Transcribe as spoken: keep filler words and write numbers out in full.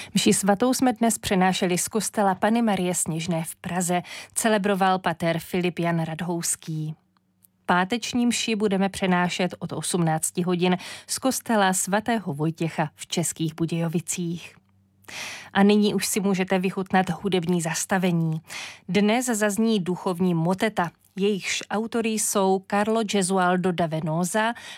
Mši svatou jsme dnes přenášeli z kostela Panny Marie Sněžné v Praze. Celebroval pater Filip Jan Radhouský. Páteční mši budeme přenášet od osmnácti hodin z kostela svatého Vojtěcha v Českých Budějovicích. A nyní už si můžete vychutnat hudební zastavení. Dnes zazní duchovní moteta. Jejichž autory jsou Carlo Gesualdo da Venosa